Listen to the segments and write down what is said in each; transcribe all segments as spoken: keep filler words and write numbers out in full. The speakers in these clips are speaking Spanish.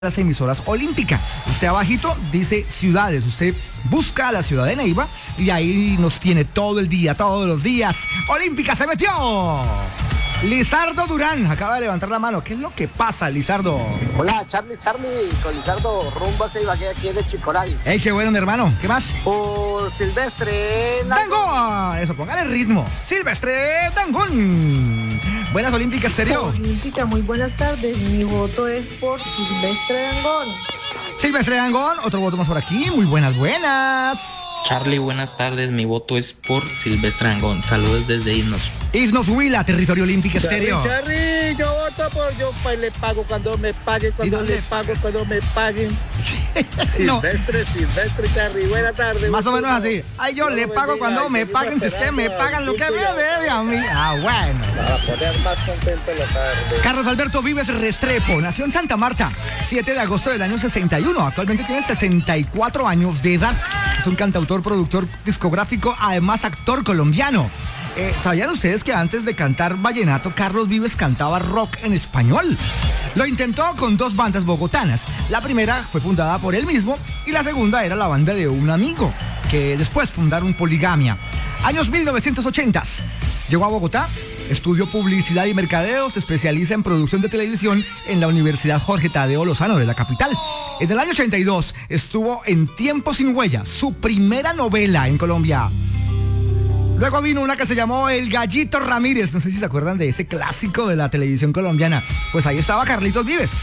las emisoras Olímpica. Usted abajito dice ciudades, usted busca la ciudad de Neiva y ahí nos tiene todo el día, todos los días. Olímpica se metió. Lizardo Durán acaba de levantar la mano. ¿Qué es lo que pasa, Lizardo? Hola, Charlie, Charlie, con Lizardo, rumbo a Ibagué, aquí de Chicoray. Ey, qué bueno, mi hermano. ¿Qué más? Por Silvestre Dangón. Eso, póngale ritmo. Silvestre Dangón. Buenas Olímpicas, serio. Olímpica, muy buenas tardes. Mi voto es por Silvestre Dangón. Silvestre Dangón, otro voto más por aquí. Muy buenas, buenas. Charlie, buenas tardes. Mi voto es por Silvestre Dangón. Saludos desde Isnos. Isnos Huila, territorio Olímpica Estéreo. Charlie, yo voto por yo pues, le pago cuando me paguen, cuando le pago cuando me paguen. No. Silvestre, Silvestre, Charlie, buenas tardes. Más o menos así. Ay, yo le pago cuando me paguen, si es que me pagan lo que me debe a mí. Ah, bueno. Para poner más contento la tarde. Carlos Alberto Vives Restrepo nació en Santa Marta, siete de agosto del año sesenta y uno. Actualmente tiene sesenta y cuatro años de edad. Es un cantautor, productor discográfico, además actor colombiano. Eh, ¿Sabían ustedes que antes de cantar vallenato, Carlos Vives cantaba rock en español? Lo intentó con dos bandas bogotanas. La primera fue fundada por él mismo y la segunda era la banda de un amigo, que después fundaron Poligamia. Años mil novecientos ochenta. Llegó a Bogotá, estudió publicidad y mercadeo, se especializa en producción de televisión en la Universidad Jorge Tadeo Lozano de la capital. En el año ochenta y dos estuvo en Tiempo sin Huella, su primera novela en Colombia. Luego vino una que se llamó El Gallito Ramírez. No sé si se acuerdan de ese clásico de la televisión colombiana. Pues ahí estaba Carlitos Vives.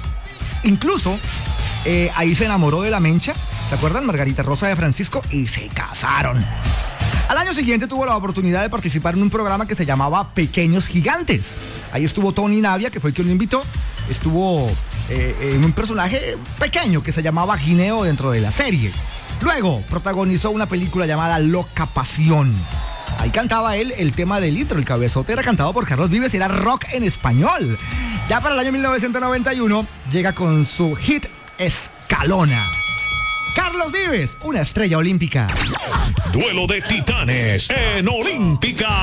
Incluso eh, ahí se enamoró de la Mencha. ¿Se acuerdan? Margarita Rosa de Francisco. Y se casaron. Al año siguiente tuvo la oportunidad de participar en un programa que se llamaba Pequeños Gigantes. Ahí estuvo Tony Navia, que fue el que lo invitó. Estuvo eh, en un personaje pequeño que se llamaba Guineo dentro de la serie. Luego protagonizó una película llamada Loca Pasión. Ahí cantaba él el tema de Litro, el cabezote era cantado por Carlos Vives y era rock en español. Ya para el año mil novecientos noventa y uno llega con su hit Escalona. Carlos Vives, una estrella olímpica. Duelo de titanes en Olímpica.